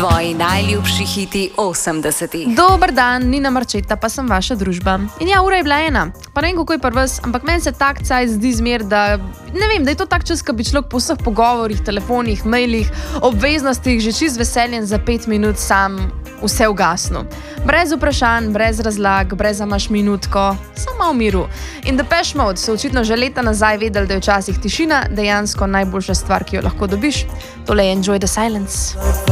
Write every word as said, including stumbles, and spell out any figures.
Tvoji najljubši hiti osemdesetih. Dober dan, Nina Marčeta, pa sem vaša družba. In ja, ura je bila ena. Pa ne vem, kako je pri vas, ampak meni se tak cajt zdi zmer, da ne vem, da je to tak čas, ko bi človek po vseh pogovorih, telefonih, mailih, obveznostih že čist veseljen za pet minut sam vse ugasnil. Brez vprašanj, brez razlag, brez amaš minutko, samo v miru. In Depeche Mode so očitno že leta nazaj vedeli, da je včasih tišina dejansko najboljša stvar, ki jo lahko dobiš. Tole je Enjoy the Silence.